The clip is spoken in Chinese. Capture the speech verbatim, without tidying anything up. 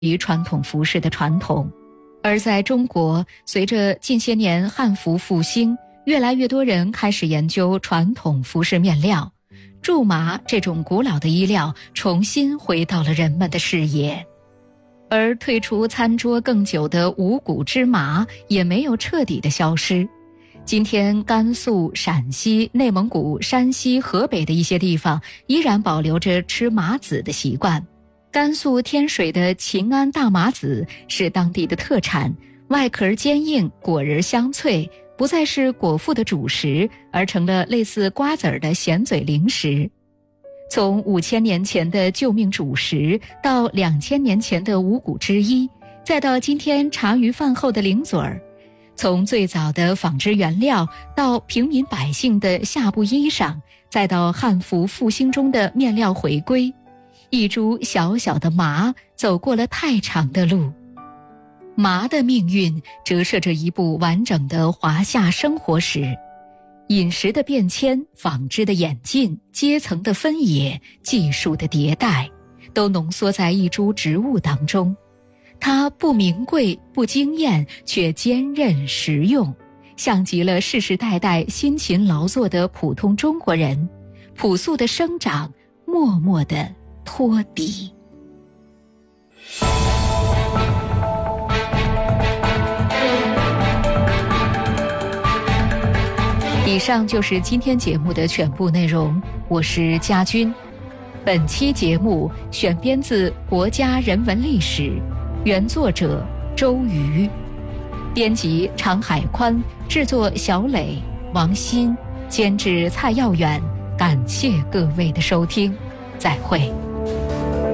于传统服饰的传统。而在中国，随着近些年汉服复兴，越来越多人开始研究传统服饰面料，苎麻这种古老的衣料重新回到了人们的视野。而退出餐桌更久的五谷芝麻也没有彻底的消失。今天甘肃、陕西、内蒙古、山西、河北的一些地方依然保留着吃麻籽的习惯。甘肃天水的秦安大麻籽是当地的特产，外壳坚硬，果仁香脆，不再是果腹的主食，而成了类似瓜子儿的咸嘴零食。从五千年前的救命主食，到两千年前的五谷之一，再到今天茶余饭后的零嘴儿，从最早的纺织原料，到平民百姓的下布衣裳，再到汉服复兴中的面料回归，一株小小的麻走过了太长的路。麻的命运折射着一部完整的华夏生活史。饮食的变迁，纺织的演进，阶层的分野，技术的迭代，都浓缩在一株植物当中。它不名贵，不惊艳，却坚韧实用，像极了世世代代辛勤劳作的普通中国人，朴素的生长，默默的托底。以上就是今天节目的全部内容，我是佳君。本期节目选编自《国家人文历史》，原作者周瑜，编辑常海宽，制作小磊、王鑫，监制蔡耀远。感谢各位的收听，再会。